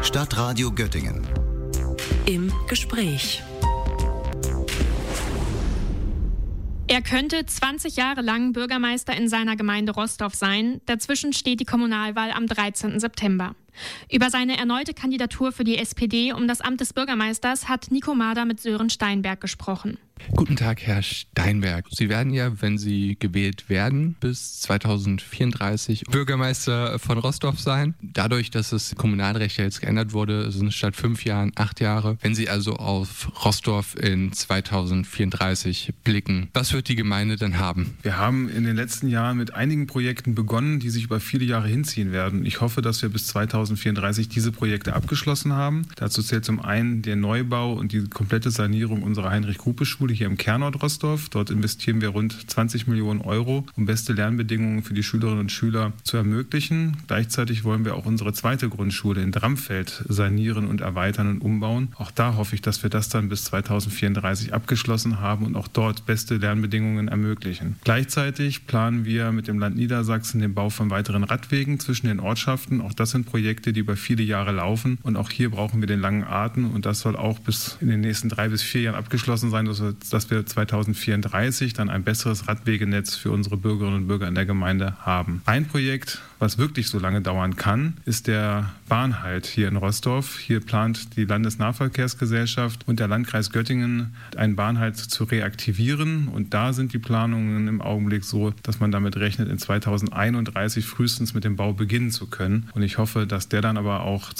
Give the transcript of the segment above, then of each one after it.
Stadtradio Göttingen. Im Gespräch. Er könnte 20 Jahre lang Bürgermeister in seiner Gemeinde Rostorf sein. Dazwischen steht die Kommunalwahl am 13. September. Über seine erneute Kandidatur für die SPD um das Amt des Bürgermeisters hat Nico Mader mit Sören Steinberg gesprochen. Guten Tag, Herr Steinberg. Sie werden ja, wenn Sie gewählt werden, bis 2034 Bürgermeister von Rostorf sein. Dadurch, dass das Kommunalrecht ja jetzt geändert wurde, sind es statt 5 Jahren 8 Jahre. Wenn Sie also auf Rostorf in 2034 blicken, was wird die Gemeinde dann haben? Wir haben in den letzten Jahren mit einigen Projekten begonnen, die sich über viele Jahre hinziehen werden. Ich hoffe, dass wir bis 2034 diese Projekte abgeschlossen haben. Dazu zählt zum einen der Neubau und die komplette Sanierung unserer Heinrich-Krupe-Schule hier im Kernort Rostorf. Dort investieren wir rund 20 Millionen Euro, um beste Lernbedingungen für die Schülerinnen und Schüler zu ermöglichen. Gleichzeitig wollen wir auch unsere zweite Grundschule in Dramfeld sanieren und erweitern und umbauen. Auch da hoffe ich, dass wir das dann bis 2034 abgeschlossen haben und auch dort beste Lernbedingungen ermöglichen. Gleichzeitig planen wir mit dem Land Niedersachsen den Bau von weiteren Radwegen zwischen den Ortschaften. Auch das sind Projekte, die über viele Jahre laufen. Und auch hier brauchen wir den langen Atem. Und das soll auch bis in den nächsten 3 bis 4 Jahren abgeschlossen sein, dass wir 2034 dann ein besseres Radwegenetz für unsere Bürgerinnen und Bürger in der Gemeinde haben. Ein Projekt, was wirklich so lange dauern kann, ist der Bahnhalt hier in Rostorf. Hier plant die Landesnahverkehrsgesellschaft und der Landkreis Göttingen, einen Bahnhalt zu reaktivieren. Und da sind die Planungen im Augenblick so, dass man damit rechnet, in 2031 frühestens mit dem Bau beginnen zu können. Und ich hoffe, dass der dann aber auch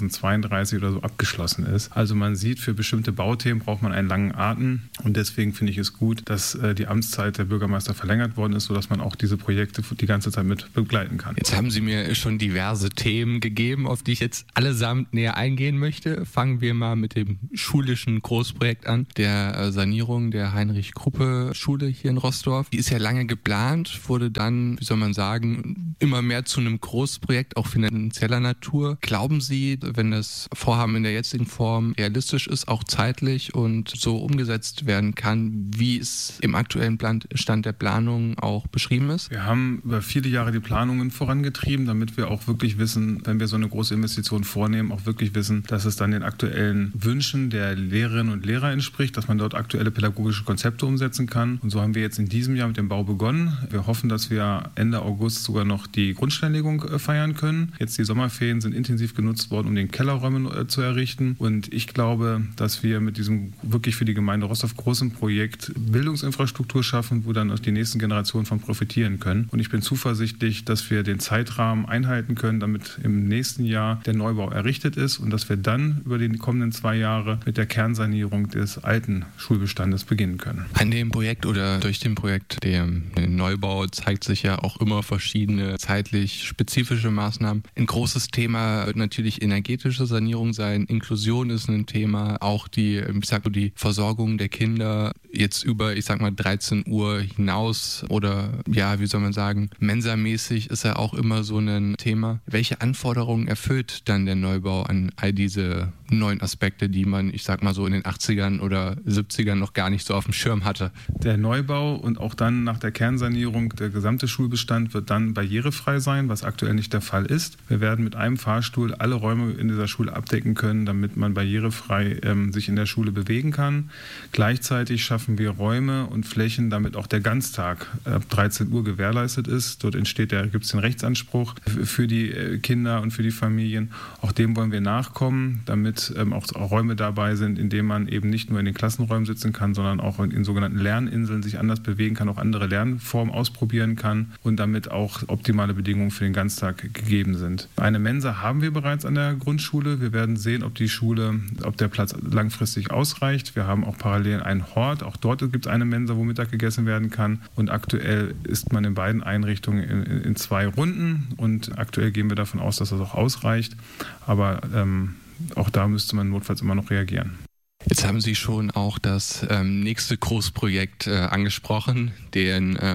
2032 oder so abgeschlossen ist. Also man sieht, für bestimmte Bauthemen braucht man einen langen Atem. Und deswegen finde ich es gut, dass die Amtszeit der Bürgermeister verlängert worden ist, sodass man auch diese Projekte die ganze Zeit mit begleiten kann. Jetzt haben Sie mir schon diverse Themen gegeben, auf die ich jetzt allesamt näher eingehen möchte. Fangen wir mal mit dem schulischen Großprojekt an, der Sanierung der Heinrich-Krupe-Schule hier in Rostorf. Die ist ja lange geplant, wurde dann, wie soll man sagen, immer mehr zu einem Großprojekt, auch finanzieller Natur. Glauben Sie, wenn das Vorhaben in der jetzigen Form realistisch ist, auch zeitlich und so umgesetzt werden kann, wie es im aktuellen Stand der Planung auch beschrieben ist? Wir haben über viele Jahre die Planungen vorangetrieben, damit wir auch wirklich wissen, wenn wir so eine große Investition vornehmen, auch wirklich wissen, dass es dann den aktuellen Wünschen der Lehrerinnen und Lehrer entspricht, dass man dort aktuelle pädagogische Konzepte umsetzen kann. Und so haben wir jetzt in diesem Jahr mit dem Bau begonnen. Wir hoffen, dass wir Ende August sogar noch die Grundsteinlegung feiern können. Jetzt die Sommerferien sind intensiv genutzt worden, um den Kellerräume zu errichten. Und ich glaube, dass wir mit diesem wirklich für die Gemeinde Rostorf großen Projekt Bildungsinfrastruktur schaffen, wo dann auch die nächsten Generationen von profitieren können. Und ich bin zuversichtlich, dass wir den Zeitrahmen einhalten können, damit im nächsten Jahr der Neubau errichtet ist und dass wir dann über die kommenden 2 Jahre mit der Kernsanierung des alten Schulbestandes beginnen können. An dem Projekt oder durch den Projekt, dem Neubau, zeigt sich ja auch immer verschiedene zeitlich spezifische Maßnahmen. Ein großes Thema wird natürlich energetische Sanierung sein. Inklusion ist ein Thema. Auch die Versorgung der Kinder jetzt über, 13 Uhr hinaus oder ja, wie soll man sagen, mensamäßig ist ja auch immer so ein Thema. Welche Anforderungen erfüllt dann der Neubau an all diese neuen Aspekte, die man, so in den 80ern oder 70ern noch gar nicht so auf dem Schirm hatte? Der Neubau und auch dann nach der Kernsanierung der gesamte Schulbestand wird dann barrierefrei sein, was aktuell nicht der Fall ist. Wir werden mit einem Fahrstuhl alle Räume in dieser Schule abdecken können, damit man barrierefrei sich in der Schule bewegen kann. Gleichzeitig schaffen wir Räume und Flächen, damit auch der Ganztag ab 13 Uhr gewährleistet ist. Dort gibt es den Rechtsanspruch für die Kinder und für die Familien. Auch dem wollen wir nachkommen, damit auch Räume dabei sind, in denen man eben nicht nur in den Klassenräumen sitzen kann, sondern auch in sogenannten Lerninseln sich anders bewegen kann, auch andere Lernformen ausprobieren kann und damit auch optimale Bedingungen für den Ganztag gegeben sind. Eine Mensa haben wir bereits an der Grundschule. Wir werden sehen, ob der Platz langfristig ausreicht. Wir haben auch parallel einen Hort. Auch dort gibt es eine Mensa, wo Mittag gegessen werden kann. Und aktuell ist man in beiden Einrichtungen in 2 Runden. Und aktuell gehen wir davon aus, dass das auch ausreicht. Aber auch da müsste man notfalls immer noch reagieren. Jetzt haben Sie schon auch das nächste Großprojekt angesprochen, den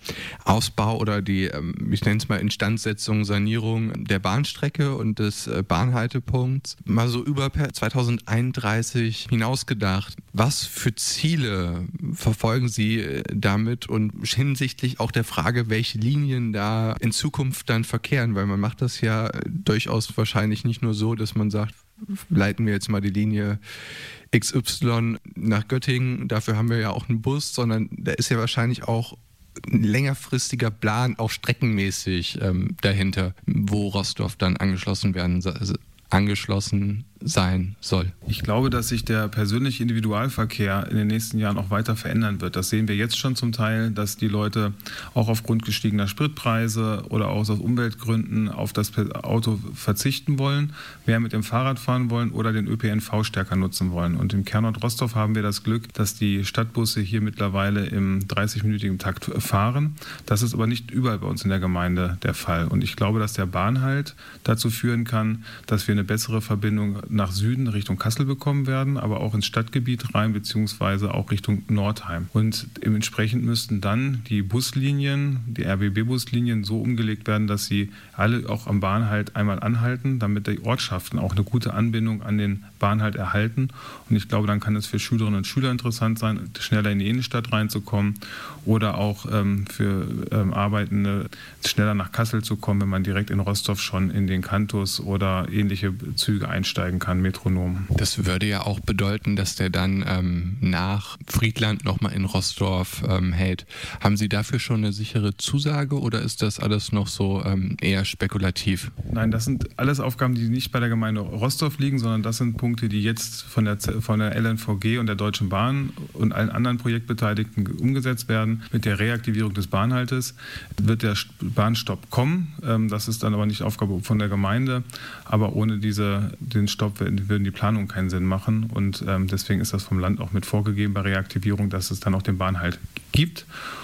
Ausbau oder die, ich nenne es mal Instandsetzung, Sanierung der Bahnstrecke und des Bahnhaltepunkts mal so über 2031 hinausgedacht. Was für Ziele verfolgen Sie damit und hinsichtlich auch der Frage, welche Linien da in Zukunft dann verkehren? Weil man macht das ja durchaus wahrscheinlich nicht nur so, dass man sagt, leiten wir jetzt mal die Linie XY nach Göttingen, dafür haben wir ja auch einen Bus, sondern da ist ja wahrscheinlich auch ein längerfristiger Plan, auch streckenmäßig dahinter, wo Rostorf dann angeschlossen sein soll. Ich glaube, dass sich der persönliche Individualverkehr in den nächsten Jahren auch weiter verändern wird. Das sehen wir jetzt schon zum Teil, dass die Leute auch aufgrund gestiegener Spritpreise oder auch aus Umweltgründen auf das Auto verzichten wollen, mehr mit dem Fahrrad fahren wollen oder den ÖPNV stärker nutzen wollen. Und im Kernort Rostorf haben wir das Glück, dass die Stadtbusse hier mittlerweile im 30-minütigen Takt fahren. Das ist aber nicht überall bei uns in der Gemeinde der Fall. Und ich glaube, dass der Bahnhalt dazu führen kann, dass wir eine bessere Verbindung nach Süden Richtung Kassel bekommen werden, aber auch ins Stadtgebiet rein, beziehungsweise auch Richtung Nordheim. Und dementsprechend müssten dann die Buslinien, die RBB-Buslinien so umgelegt werden, dass sie alle auch am Bahnhalt einmal anhalten, damit die Ortschaften auch eine gute Anbindung an den Bahnhalt erhalten. Und ich glaube, dann kann es für Schülerinnen und Schüler interessant sein, schneller in die Innenstadt reinzukommen oder auch für Arbeitende schneller nach Kassel zu kommen, wenn man direkt in Rostorf schon in den Cantus oder ähnliche Züge einsteigen kann, Metronom. Das würde ja auch bedeuten, dass der dann nach Friedland nochmal in Rostorf hält. Haben Sie dafür schon eine sichere Zusage oder ist das alles noch so eher spekulativ? Nein, das sind alles Aufgaben, die nicht bei der Gemeinde Rostorf liegen, sondern das sind Punkte, die jetzt von der LNVG und der Deutschen Bahn und allen anderen Projektbeteiligten umgesetzt werden. Mit der Reaktivierung des Bahnhaltes wird der Bahnstopp kommen. Das ist dann aber nicht Aufgabe von der Gemeinde. Aber ohne den Stopp würden die Planungen keinen Sinn machen. Und deswegen ist das vom Land auch mit vorgegeben bei Reaktivierung, dass es dann auch den Bahnhalt gibt.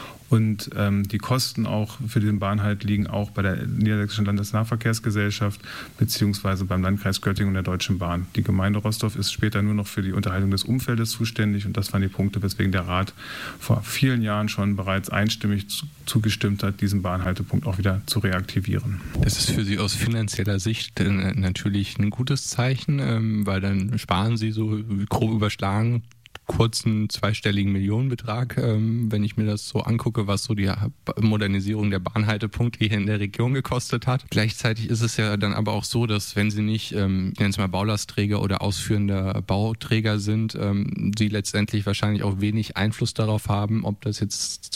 Und die Kosten auch für den Bahnhalt liegen auch bei der Niedersächsischen Landesnahverkehrsgesellschaft beziehungsweise beim Landkreis Göttingen und der Deutschen Bahn. Die Gemeinde Rostorf ist später nur noch für die Unterhaltung des Umfeldes zuständig und das waren die Punkte, weswegen der Rat vor vielen Jahren schon bereits einstimmig zugestimmt hat, diesen Bahnhaltepunkt auch wieder zu reaktivieren. Das ist für Sie aus finanzieller Sicht natürlich ein gutes Zeichen, weil dann sparen Sie so grob überschlagen kurzen zweistelligen Millionenbetrag, wenn ich mir das so angucke, was so die Modernisierung der Bahnhaltepunkte hier in der Region gekostet hat. Gleichzeitig ist es ja dann aber auch so, dass wenn Sie nicht, ich nenne es mal Baulastträger oder ausführender Bauträger sind, Sie letztendlich wahrscheinlich auch wenig Einfluss darauf haben, ob das jetzt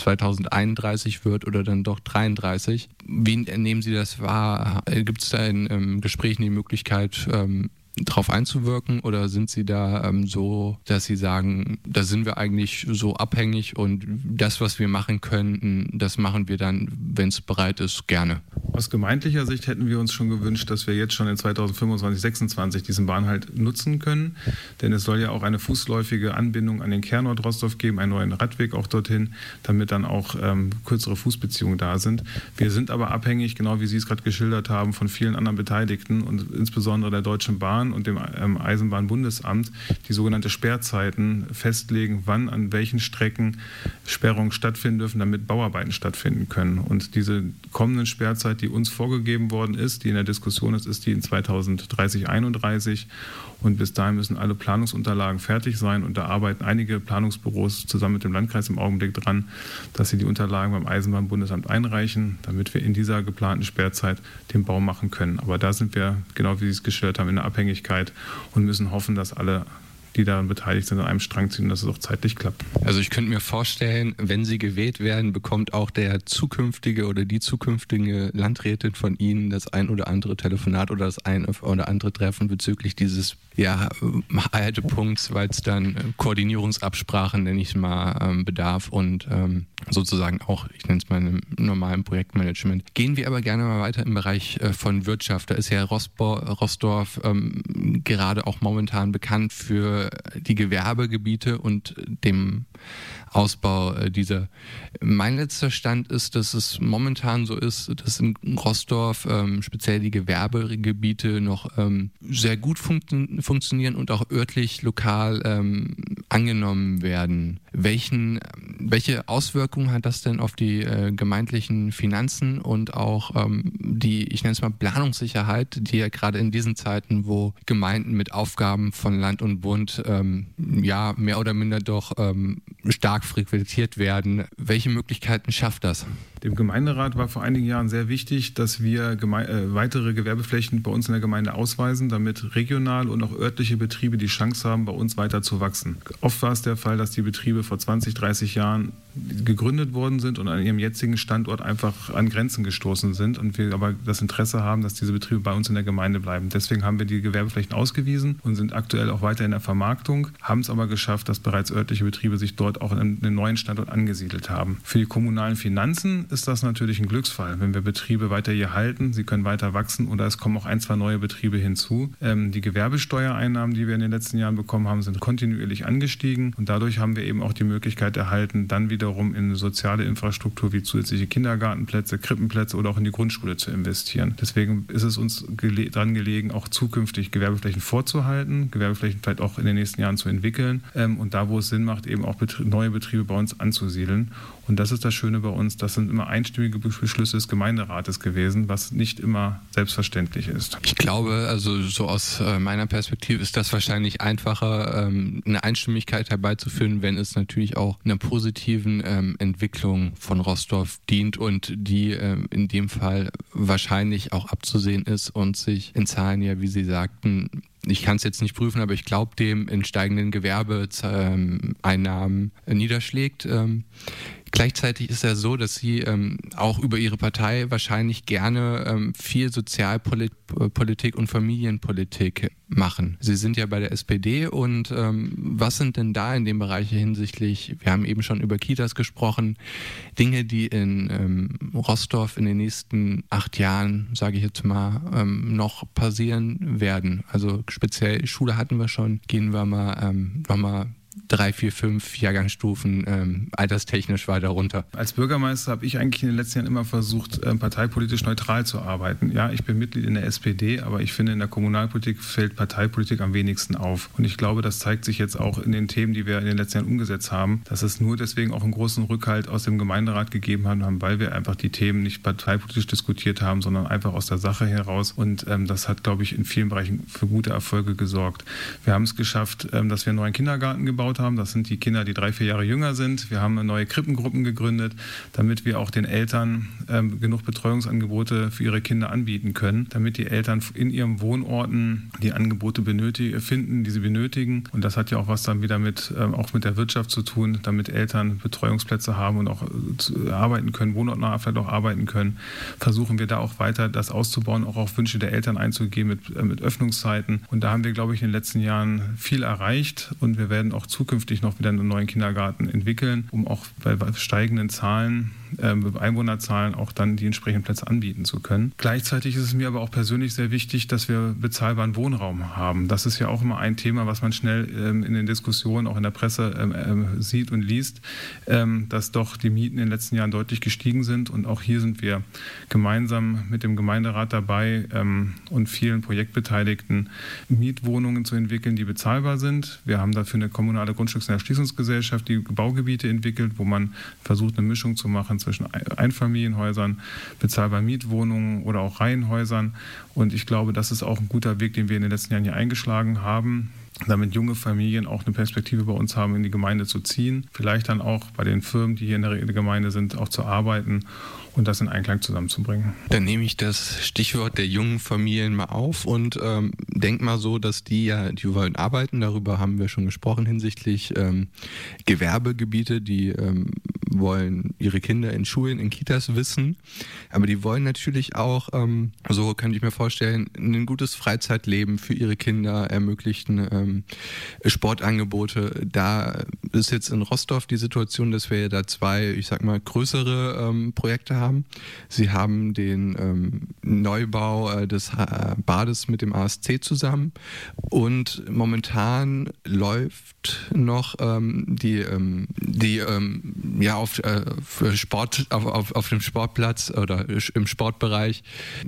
2031 wird oder dann doch 33. Wie nehmen Sie das wahr? Gibt es da in Gesprächen die Möglichkeit, drauf einzuwirken oder sind Sie da so, dass Sie sagen, da sind wir eigentlich so abhängig und das, was wir machen könnten, das machen wir dann, wenn es bereit ist, gerne? Aus gemeindlicher Sicht hätten wir uns schon gewünscht, dass wir jetzt schon in 2025, 2026 diesen Bahnhalt nutzen können, denn es soll ja auch eine fußläufige Anbindung an den Kernort Rostorf geben, einen neuen Radweg auch dorthin, damit dann auch kürzere Fußbeziehungen da sind. Wir sind aber abhängig, genau wie Sie es gerade geschildert haben, von vielen anderen Beteiligten und insbesondere der Deutschen Bahn und dem Eisenbahnbundesamt, die sogenannte Sperrzeiten festlegen, wann an welchen Strecken Sperrungen stattfinden dürfen, damit Bauarbeiten stattfinden können. Und diese kommenden Sperrzeit, die uns vorgegeben worden ist, die in der Diskussion ist die in 2030, 31. Und bis dahin müssen alle Planungsunterlagen fertig sein. Und da arbeiten einige Planungsbüros zusammen mit dem Landkreis im Augenblick dran, dass sie die Unterlagen beim Eisenbahnbundesamt einreichen, damit wir in dieser geplanten Sperrzeit den Bau machen können. Aber da sind wir, genau wie Sie es geschildert haben, in der Abhängigkeit und müssen hoffen, dass alle, die daran beteiligt sind, an einem Strang ziehen, dass es auch zeitlich klappt. Also ich könnte mir vorstellen, wenn Sie gewählt werden, bekommt auch der zukünftige oder die zukünftige Landrätin von Ihnen das ein oder andere Telefonat oder das ein oder andere Treffen bezüglich dieses Haltepunkts, weil es dann Koordinierungsabsprachen, nenne ich es mal, bedarf und sozusagen auch, ich nenne es mal, einem normalen Projektmanagement. Gehen wir aber gerne mal weiter im Bereich von Wirtschaft. Da ist ja Rostorf gerade auch momentan bekannt für die Gewerbegebiete und dem Ausbau dieser. Mein letzter Stand ist, dass es momentan so ist, dass in Roßdorf speziell die Gewerbegebiete noch sehr gut funktionieren und auch örtlich, lokal angenommen werden. Welche Auswirkungen hat das denn auf die gemeindlichen Finanzen und auch die, ich nenne es mal Planungssicherheit, die ja gerade in diesen Zeiten, wo Gemeinden mit Aufgaben von Land und Bund mehr oder minder doch stark frequentiert werden. Welche Möglichkeiten schafft das? Dem Gemeinderat war vor einigen Jahren sehr wichtig, dass wir weitere Gewerbeflächen bei uns in der Gemeinde ausweisen, damit regional und auch örtliche Betriebe die Chance haben, bei uns weiter zu wachsen. Oft war es der Fall, dass die Betriebe vor 20, 30 Jahren gegründet worden sind und an ihrem jetzigen Standort einfach an Grenzen gestoßen sind und wir aber das Interesse haben, dass diese Betriebe bei uns in der Gemeinde bleiben. Deswegen haben wir die Gewerbeflächen ausgewiesen und sind aktuell auch weiter in der Vermarktung, haben es aber geschafft, dass bereits örtliche Betriebe sich dort auch in einen neuen Standort angesiedelt haben. Für die kommunalen Finanzen ist das natürlich ein Glücksfall, wenn wir Betriebe weiter hier halten, sie können weiter wachsen oder es kommen auch 1, 2 neue Betriebe hinzu. Die Gewerbesteuereinnahmen, die wir in den letzten Jahren bekommen haben, sind kontinuierlich angestiegen und dadurch haben wir eben auch die Möglichkeit erhalten, dann wiederum in soziale Infrastruktur wie zusätzliche Kindergartenplätze, Krippenplätze oder auch in die Grundschule zu investieren. Deswegen ist es uns daran gelegen, auch zukünftig Gewerbeflächen vorzuhalten, Gewerbeflächen vielleicht auch in den nächsten Jahren zu entwickeln und da, wo es Sinn macht, eben auch neue Betriebe bei uns anzusiedeln. Und das ist das Schöne bei uns, das sind immer einstimmige Beschlüsse des Gemeinderates gewesen, was nicht immer selbstverständlich ist. Ich glaube, also so aus meiner Perspektive ist das wahrscheinlich einfacher, eine Einstimmigkeit herbeizuführen, wenn es natürlich auch einer positiven Entwicklung von Roßdorf dient und die in dem Fall wahrscheinlich auch abzusehen ist und sich in Zahlen ja, wie Sie sagten, ich kann es jetzt nicht prüfen, aber ich glaube, dem in steigenden Gewerbeeinnahmen niederschlägt. Gleichzeitig ist ja so, dass Sie auch über Ihre Partei wahrscheinlich gerne viel Sozialpolitik und Familienpolitik machen. Sie sind ja bei der SPD und was sind denn da in dem Bereich hinsichtlich, wir haben eben schon über Kitas gesprochen, Dinge, die in Roßdorf in den nächsten 8 Jahren, sage ich jetzt mal, noch passieren werden? Also speziell Schule hatten wir schon, gehen wir mal nochmal 3, 4, 5 Jahrgangsstufen alterstechnisch weiter runter. Als Bürgermeister habe ich eigentlich in den letzten Jahren immer versucht, parteipolitisch neutral zu arbeiten. Ja, ich bin Mitglied in der SPD, aber ich finde, in der Kommunalpolitik fällt Parteipolitik am wenigsten auf. Und ich glaube, das zeigt sich jetzt auch in den Themen, die wir in den letzten Jahren umgesetzt haben, dass es nur deswegen auch einen großen Rückhalt aus dem Gemeinderat gegeben haben, weil wir einfach die Themen nicht parteipolitisch diskutiert haben, sondern einfach aus der Sache heraus. Und das hat, glaube ich, in vielen Bereichen für gute Erfolge gesorgt. Wir haben es geschafft, dass wir einen neuen Kindergarten gebaut haben. Das sind die Kinder, die 3, 4 Jahre jünger sind. Wir haben neue Krippengruppen gegründet, damit wir auch den Eltern genug Betreuungsangebote für ihre Kinder anbieten können, damit die Eltern in ihren Wohnorten die Angebote finden, die sie benötigen. Und das hat ja auch was dann wieder auch mit der Wirtschaft zu tun, damit Eltern Betreuungsplätze haben und auch arbeiten können, wohnortnah vielleicht auch arbeiten können. Versuchen wir da auch weiter das auszubauen, auch auf Wünsche der Eltern einzugehen mit Öffnungszeiten. Und da haben wir, glaube ich, in den letzten Jahren viel erreicht und wir werden auch zukünftig noch wieder einen neuen Kindergarten entwickeln, um auch bei steigenden Zahlen, Einwohnerzahlen auch dann die entsprechenden Plätze anbieten zu können. Gleichzeitig ist es mir aber auch persönlich sehr wichtig, dass wir bezahlbaren Wohnraum haben. Das ist ja auch immer ein Thema, was man schnell in den Diskussionen, auch in der Presse sieht und liest, dass doch die Mieten in den letzten Jahren deutlich gestiegen sind und auch hier sind wir gemeinsam mit dem Gemeinderat dabei und vielen Projektbeteiligten Mietwohnungen zu entwickeln, die bezahlbar sind. Wir haben dafür eine kommunale Grundstücks- und Erschließungsgesellschaft, die Baugebiete entwickelt, wo man versucht, eine Mischung zu machen zwischen Einfamilienhäusern, bezahlbaren Mietwohnungen oder auch Reihenhäusern. Und ich glaube, das ist auch ein guter Weg, den wir in den letzten Jahren hier eingeschlagen haben, damit junge Familien auch eine Perspektive bei uns haben, in die Gemeinde zu ziehen. Vielleicht dann auch bei den Firmen, die hier in der Gemeinde sind, auch zu arbeiten und das in Einklang zusammenzubringen. Dann nehme ich das Stichwort der jungen Familien mal auf und denke mal so, dass die wollen arbeiten. Darüber haben wir schon gesprochen hinsichtlich Gewerbegebiete, die wollen ihre Kinder in Schulen, in Kitas wissen, aber die wollen natürlich auch, so kann ich mir vorstellen, ein gutes Freizeitleben für ihre Kinder ermöglichen, Sportangebote. Da ist jetzt in Rostorf die Situation, dass wir da zwei, ich sag mal, größere Projekte haben. Sie haben den Neubau des Bades mit dem ASC zusammen und momentan läuft noch für Sport auf dem Sportplatz oder im Sportbereich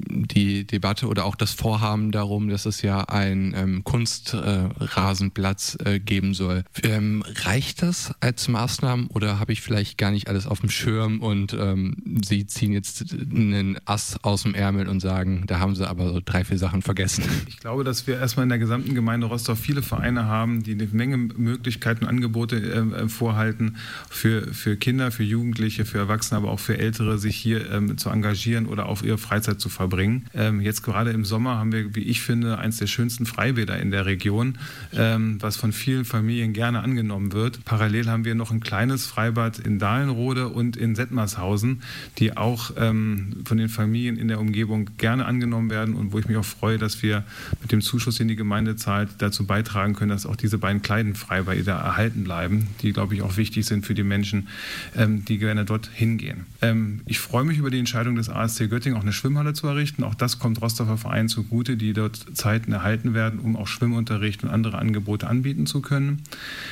die Debatte oder auch das Vorhaben darum, dass es ja einen Kunstrasenplatz geben soll. Reicht das als Maßnahmen oder habe ich vielleicht gar nicht alles auf dem Schirm und Sie ziehen jetzt einen Ass aus dem Ärmel und sagen, da haben Sie aber so 3-4 Sachen vergessen? Ich glaube, dass wir erstmal in der gesamten Gemeinde Rostock viele Vereine haben, die eine Menge Möglichkeiten, Angebote vorhalten für Kinder, für Jugendliche, für Erwachsene, aber auch für Ältere, sich hier zu engagieren oder auf ihre Freizeit zu verbringen. Jetzt gerade im Sommer haben wir, wie ich finde, eines der schönsten Freibäder in der Region, was von vielen Familien gerne angenommen wird. Parallel haben wir noch ein kleines Freibad in Dahlenrode und in Settmarshausen, die auch von den Familien in der Umgebung gerne angenommen werden und wo ich mich auch freue, dass wir mit dem Zuschuss, den die Gemeinde zahlt, dazu beitragen können, dass auch diese beiden kleinen Freibäder erhalten bleiben, die, glaube ich, auch wichtig sind für die Menschen, die gerne dort hingehen. Ich freue mich über die Entscheidung des ASC Göttingen, auch eine Schwimmhalle zu errichten. Auch das kommt Rostorfer Vereinen zugute, die dort Zeiten erhalten werden, um auch Schwimmunterricht und andere Angebote anbieten zu können.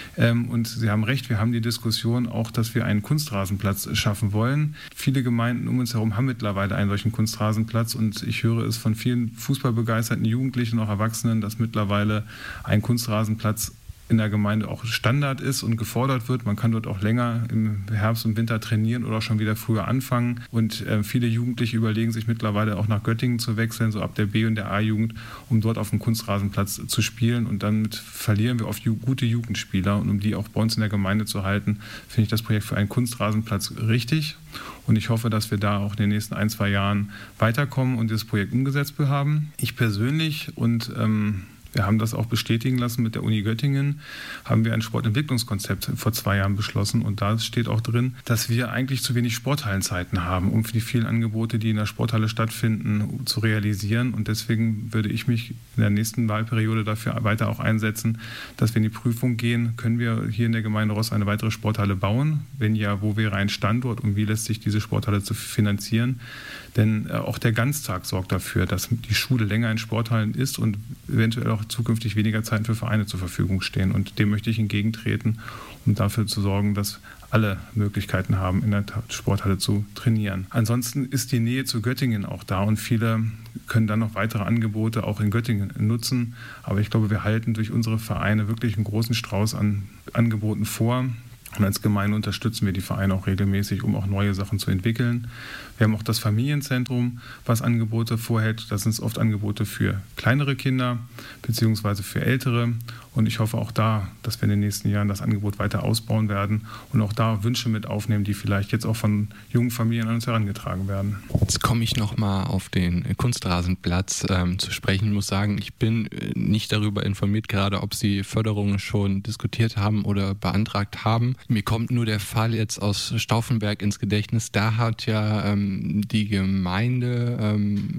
Und Sie haben recht, wir haben die Diskussion auch, dass wir einen Kunstrasenplatz schaffen wollen. Viele Gemeinden um uns herum haben mittlerweile einen solchen Kunstrasenplatz und ich höre es von vielen fußballbegeisterten Jugendlichen und auch Erwachsenen, dass mittlerweile ein Kunstrasenplatz in der Gemeinde auch Standard ist und gefordert wird. Man kann dort auch länger im Herbst und Winter trainieren oder auch schon wieder früher anfangen. Und viele Jugendliche überlegen sich mittlerweile auch nach Göttingen zu wechseln, so ab der B- und der A-Jugend, um dort auf dem Kunstrasenplatz zu spielen. Und damit verlieren wir oft gute Jugendspieler. Und um die auch bei uns in der Gemeinde zu halten, finde ich das Projekt für einen Kunstrasenplatz richtig. Und ich hoffe, dass wir da auch in den nächsten 1-2 Jahren weiterkommen und dieses Projekt umgesetzt haben. Ich persönlich und wir haben das auch bestätigen lassen mit der Uni Göttingen, haben wir ein Sportentwicklungskonzept vor 2 Jahren beschlossen und da steht auch drin, dass wir eigentlich zu wenig Sporthallenzeiten haben, um für die vielen Angebote, die in der Sporthalle stattfinden, zu realisieren und deswegen würde ich mich in der nächsten Wahlperiode dafür weiter auch einsetzen, dass wir in die Prüfung gehen, können wir hier in der Gemeinde Rostock eine weitere Sporthalle bauen? Wenn ja, wo wäre ein Standort und wie lässt sich diese Sporthalle zu finanzieren? Denn auch der Ganztag sorgt dafür, dass die Schule länger in Sporthallen ist und eventuell auch zukünftig weniger Zeiten für Vereine zur Verfügung stehen. Und dem möchte ich entgegentreten, um dafür zu sorgen, dass alle Möglichkeiten haben, in der Sporthalle zu trainieren. Ansonsten ist die Nähe zu Göttingen auch da und viele können dann noch weitere Angebote auch in Göttingen nutzen. Aber ich glaube, wir halten durch unsere Vereine wirklich einen großen Strauß an Angeboten vor. Und als Gemeinde unterstützen wir die Vereine auch regelmäßig, um auch neue Sachen zu entwickeln. Wir haben auch das Familienzentrum, was Angebote vorhält. Das sind oft Angebote für kleinere Kinder bzw. für Ältere. Und ich hoffe auch da, dass wir in den nächsten Jahren das Angebot weiter ausbauen werden und auch da Wünsche mit aufnehmen, die vielleicht jetzt auch von jungen Familien an uns herangetragen werden. Jetzt komme ich nochmal auf den Kunstrasenplatz zu sprechen. Ich muss sagen, ich bin nicht darüber informiert, gerade ob Sie Förderungen schon diskutiert haben oder beantragt haben. Mir kommt nur der Fall jetzt aus Stauffenberg ins Gedächtnis. Da hat ja die Gemeinde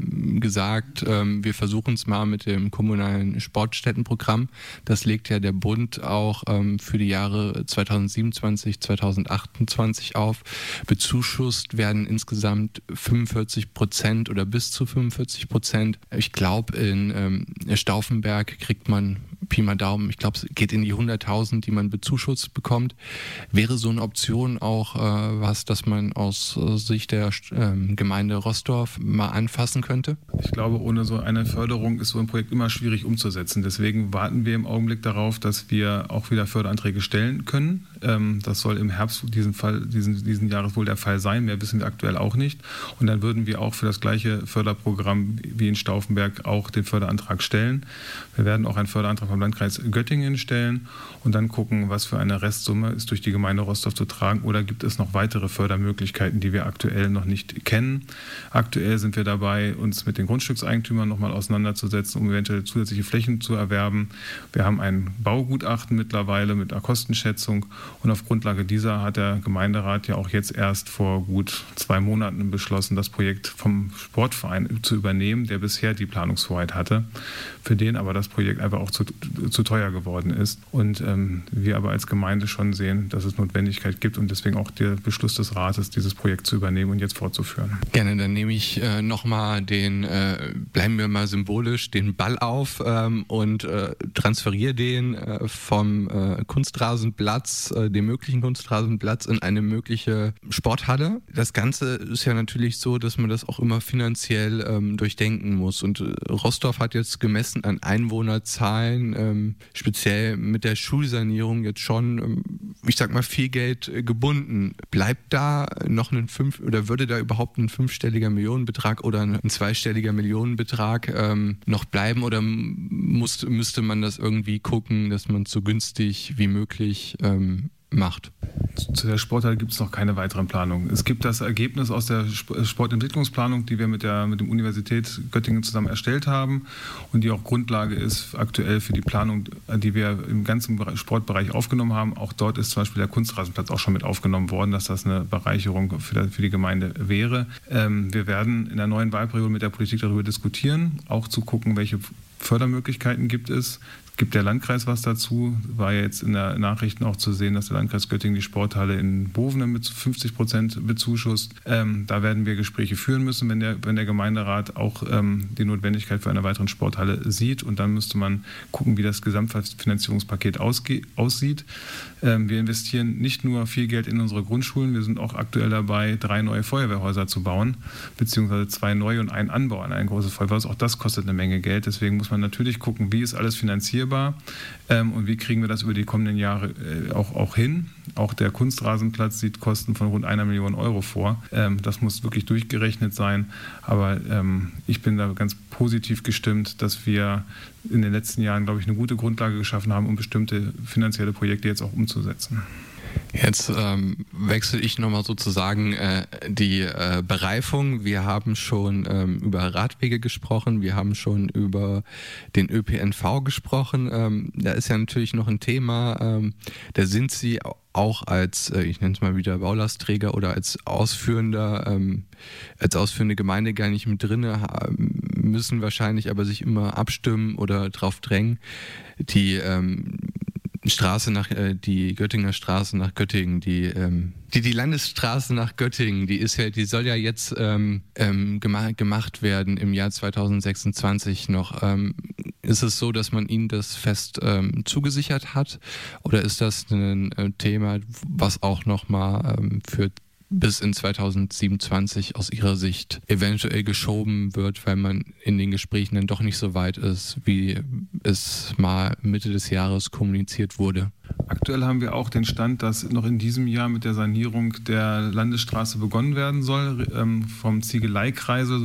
gesagt, wir versuchen es mal mit dem kommunalen Sportstättenprogramm. Das legt ja der Bund auch für die Jahre 2027, 2028 auf. Bezuschusst werden insgesamt 45% oder bis zu 45%. Ich glaube, in Stauffenberg kriegt man Pi mal Daumen, ich glaube, es geht in die 100.000, die man bezuschusst bekommt. Wäre so eine Option auch was, das man aus Sicht der Gemeinde Rostorf mal anfassen könnte? Ich glaube, ohne so eine Förderung ist so ein Projekt immer schwierig umzusetzen. Deswegen warten wir im Augenblick darauf, dass wir auch wieder Förderanträge stellen können. Das soll im Herbst diesen Jahres wohl der Fall sein. Mehr wissen wir aktuell auch nicht. Und dann würden wir auch für das gleiche Förderprogramm wie in Stauffenberg auch den Förderantrag stellen. Wir werden auch einen Förderantrag beim vom Landkreis Göttingen stellen und dann gucken, was für eine Restsumme ist durch die Gemeinde Rostorf zu tragen oder gibt es noch weitere Fördermöglichkeiten, die wir aktuell noch nicht kennen. Aktuell sind wir dabei, uns mit den Grundstückseigentümern nochmal auseinanderzusetzen, um eventuell zusätzliche Flächen zu erwerben. Wir haben ein Baugutachten mittlerweile mit einer Kostenschätzung und auf Grundlage dieser hat der Gemeinderat ja auch jetzt erst vor gut 2 Monaten beschlossen, das Projekt vom Sportverein zu übernehmen, der bisher die Planungshoheit hatte, für den aber das Projekt einfach auch zu teuer geworden ist. Und wir aber als Gemeinde schon sehen, dass es Notwendigkeit gibt und deswegen auch der Beschluss des Rates, dieses Projekt zu übernehmen und jetzt fortzuführen. Gerne, dann nehme ich nochmal bleiben wir mal symbolisch, den Ball auf und transferiere den vom Kunstrasenplatz, dem möglichen Kunstrasenplatz in eine mögliche Sporthalle. Das Ganze ist ja natürlich so, dass man das auch immer finanziell durchdenken muss. Und Rostorf hat jetzt gemessen an Einwohnerzahlen, speziell mit der Schulsanierung jetzt schon, ich sag mal, viel Geld gebunden. Bleibt da noch würde da überhaupt ein 5-stelliger Millionenbetrag oder ein 2-stelliger Millionenbetrag noch bleiben oder müsste man das irgendwie gucken, dass man es so günstig wie möglich macht? Zu der Sporthalle gibt es noch keine weiteren Planungen. Es gibt das Ergebnis aus der Sportentwicklungsplanung, die wir mit der Universität Göttingen zusammen erstellt haben und die auch Grundlage ist aktuell für die Planung, die wir im ganzen Sportbereich aufgenommen haben. Auch dort ist zum Beispiel der Kunstrasenplatz auch schon mit aufgenommen worden, dass das eine Bereicherung für die Gemeinde wäre. Wir werden in der neuen Wahlperiode mit der Politik darüber diskutieren, auch zu gucken, welche Fördermöglichkeiten gibt es. Gibt der Landkreis was dazu? War ja jetzt in der Nachrichten auch zu sehen, dass der Landkreis Göttingen die Sporthalle in Bovenen mit 50% bezuschusst. Da werden wir Gespräche führen müssen, wenn der Gemeinderat auch die Notwendigkeit für eine weitere Sporthalle sieht. Und dann müsste man gucken, wie das Gesamtfinanzierungspaket aussieht. Wir investieren nicht nur viel Geld in unsere Grundschulen, wir sind auch aktuell dabei, 3 neue Feuerwehrhäuser zu bauen, beziehungsweise 2 neue und einen Anbau an ein großes Feuerwehrhaus. Auch das kostet eine Menge Geld. Deswegen muss man natürlich gucken, wie ist alles finanzierbar und wie kriegen wir das über die kommenden Jahre auch hin. Auch der Kunstrasenplatz sieht Kosten von rund 1 Million Euro vor. Das muss wirklich durchgerechnet sein. Aber ich bin da ganz positiv gestimmt, dass wir in den letzten Jahren, glaube ich, eine gute Grundlage geschaffen haben, um bestimmte finanzielle Projekte jetzt auch umzusetzen. Jetzt wechsle ich nochmal sozusagen die Bereifung. Wir haben schon über Radwege gesprochen, wir haben schon über den ÖPNV gesprochen. Da ist ja natürlich noch ein Thema, da sind Sie auch als, ich nenne es mal wieder Baulastträger oder als ausführende Gemeinde gar nicht mit drin, müssen wahrscheinlich aber sich immer abstimmen oder drauf drängen. Die Göttinger Straße nach Göttingen, die Landesstraße nach Göttingen, die soll ja jetzt gemacht werden im Jahr 2026 noch. Ist es so, dass man Ihnen das fest zugesichert hat? Oder ist das ein Thema, was auch nochmal für bis in 2027 aus Ihrer Sicht eventuell geschoben wird, weil man in den Gesprächen dann doch nicht so weit ist, wie es mal Mitte des Jahres kommuniziert wurde? Aktuell haben wir auch den Stand, dass noch in diesem Jahr mit der Sanierung der Landesstraße begonnen werden soll, vom Ziegeleikreisel